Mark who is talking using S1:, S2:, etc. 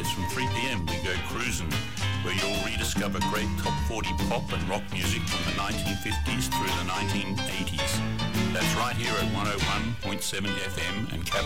S1: Fridays from 3 p.m. we go cruising, where you'll rediscover great top 40 pop and rock music from the 1950s through the 1980s. That's right here at 101.7 FM and